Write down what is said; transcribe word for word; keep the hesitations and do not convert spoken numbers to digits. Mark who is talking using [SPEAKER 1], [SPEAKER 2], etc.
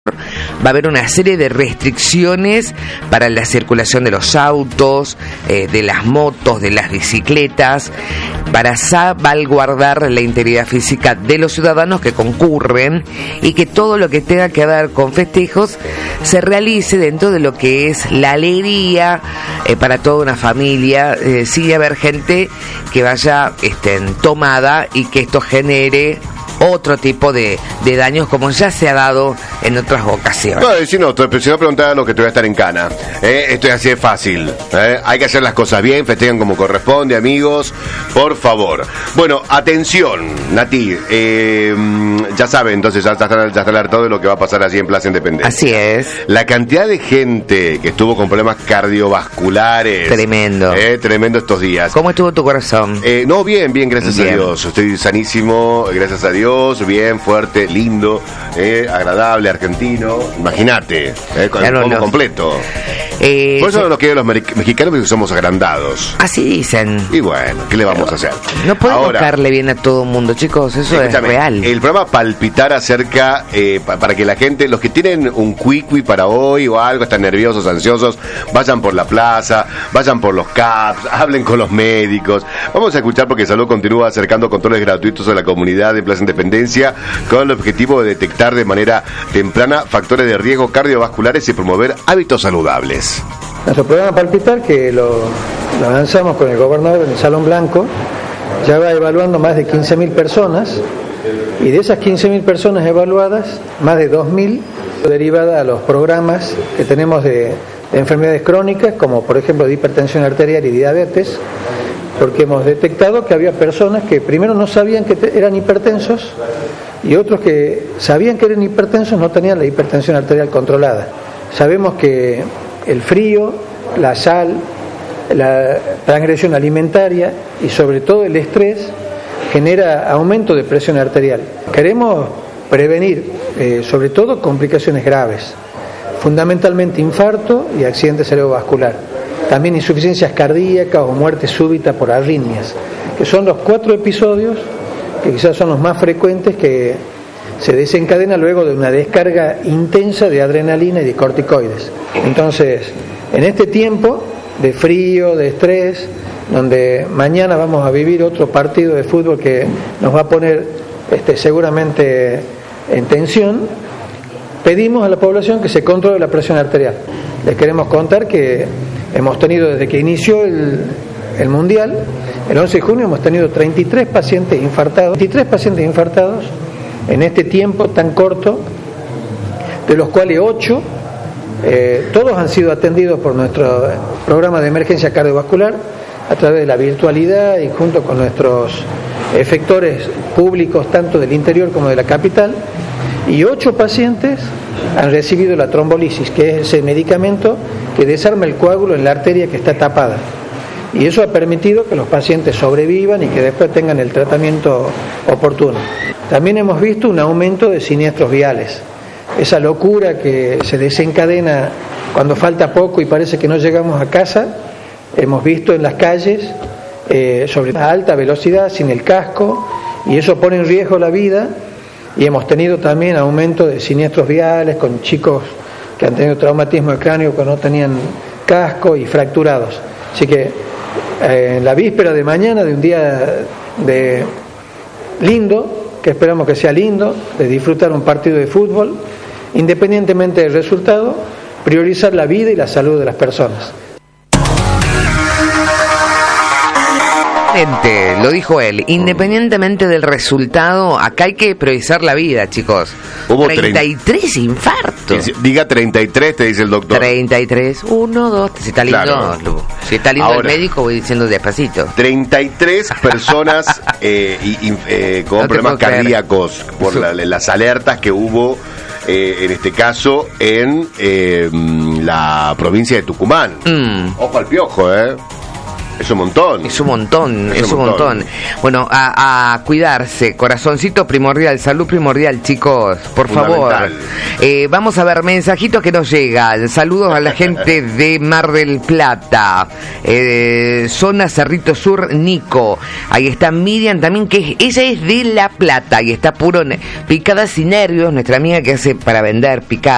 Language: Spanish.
[SPEAKER 1] va a haber una serie de restricciones para la circulación de los autos, eh, de las motos, de las bicicletas, para salvaguardar la integridad física de los ciudadanos que concurren y que todo lo que tenga que ver con festejos se realice dentro de lo que es la alegría eh, para toda una familia, eh, sin haber gente que vaya este, tomada y que esto genere otro tipo de, de daños como ya se ha dado en otras ocasiones.
[SPEAKER 2] No, si no, si no preguntar lo que te voy a estar en cana. ¿eh? Esto es así de fácil. ¿eh? Hay que hacer las cosas bien, festejan como corresponde, amigos, por favor. Bueno, atención, Nati, eh, ya saben, entonces ya está, ya está alertado de lo que va a pasar allí en Plaza Independencia.
[SPEAKER 1] Así es.
[SPEAKER 2] La cantidad de gente que estuvo con problemas cardiovasculares.
[SPEAKER 1] Tremendo.
[SPEAKER 2] Eh, tremendo estos días.
[SPEAKER 1] ¿Cómo estuvo tu corazón?
[SPEAKER 2] Eh, no, bien, bien, gracias bien. a Dios. Estoy sanísimo, gracias a Dios. Bien, fuerte, lindo, eh, agradable, argentino. Imagínate, eh, con el combo completo. Eh, Por eso sí. Nos quieren los mexicanos porque somos agrandados.
[SPEAKER 1] Así dicen.
[SPEAKER 2] Y bueno, ¿qué le vamos
[SPEAKER 1] Pero
[SPEAKER 2] a hacer?
[SPEAKER 1] No podemos caerle bien a todo el mundo, chicos. Eso es real.
[SPEAKER 2] El programa palpitar acerca, eh, pa, para que la gente, los que tienen un cuicui para hoy o algo, están nerviosos, ansiosos, vayan por la plaza, vayan por los C A Ps, hablen con los médicos. Vamos a escuchar porque Salud continúa acercando controles gratuitos a la comunidad de Plaza Independencia con el objetivo de detectar de manera temprana factores de riesgo cardiovasculares y promover hábitos saludables.
[SPEAKER 3] Nuestro programa Palpitar, que lo, lo avanzamos con el gobernador en el Salón Blanco, ya va evaluando más de quince mil personas, y de esas quince mil personas evaluadas, más de dos mil derivadas a los programas que tenemos de, de enfermedades crónicas, como por ejemplo de hipertensión arterial y diabetes, porque hemos detectado que había personas que primero no sabían que te, eran hipertensos, y otros que sabían que eran hipertensos no tenían la hipertensión arterial controlada. Sabemos que el frío, la sal, la transgresión alimentaria y sobre todo el estrés genera aumento de presión arterial. Queremos prevenir eh, sobre todo complicaciones graves, fundamentalmente infarto y accidente cerebrovascular. También insuficiencias cardíacas o muerte súbita por arritmias, que son los cuatro episodios que quizás son los más frecuentes que se desencadena luego de una descarga intensa de adrenalina y de corticoides. Entonces, en este tiempo de frío, de estrés, donde mañana vamos a vivir otro partido de fútbol que nos va a poner este, seguramente en tensión, pedimos a la población que se controle la presión arterial. Les queremos contar que hemos tenido desde que inició el, el Mundial, el once de junio hemos tenido treinta y tres pacientes infartados, treinta y tres pacientes infartados en este tiempo tan corto, de los cuales ocho, eh, todos han sido atendidos por nuestro programa de emergencia cardiovascular a través de la virtualidad y junto con nuestros efectores públicos tanto del interior como de la capital, y ocho pacientes han recibido la trombolisis, que es ese medicamento que desarma el coágulo en la arteria que está tapada, y eso ha permitido que los pacientes sobrevivan y que después tengan el tratamiento oportuno. También hemos visto un aumento de siniestros viales, esa locura que se desencadena cuando falta poco y parece que no llegamos a casa. Hemos visto en las calles eh, sobre alta velocidad sin el casco, y eso pone en riesgo la vida. Y hemos tenido también aumento de siniestros viales con chicos que han tenido traumatismo de cráneo que no tenían casco y fracturados. Así que eh, en la víspera de mañana, de un día de lindo, que esperamos que sea lindo, de disfrutar un partido de fútbol, independientemente del resultado, priorizar la vida y la salud de las personas.
[SPEAKER 1] Lo dijo él, independientemente del resultado, acá hay que priorizar la vida, chicos.
[SPEAKER 2] Hubo
[SPEAKER 1] treinta y tres infartos.
[SPEAKER 2] Diga treinta y tres, te dice el doctor.
[SPEAKER 1] treinta y tres, uno, dos, si está lindo, claro. Si está lindo ahora, el médico, voy diciendo despacito.
[SPEAKER 2] treinta y tres personas eh, y, y, eh, con no problemas cardíacos por la, las alertas que hubo, eh, en este caso, en eh, la provincia de Tucumán. Mm. Ojo al piojo, ¿eh? Es un montón.
[SPEAKER 1] Es un montón, es, es un montón. montón. Bueno, a, a cuidarse, corazoncito primordial, salud primordial, chicos, por favor. Eh, vamos a ver mensajitos que nos llegan. Saludos a la gente de Mar del Plata, eh, zona Cerrito Sur, Nico. Ahí está Miriam también, que es, ella es de La Plata y está puro picada sin nervios, nuestra amiga que hace para vender picada.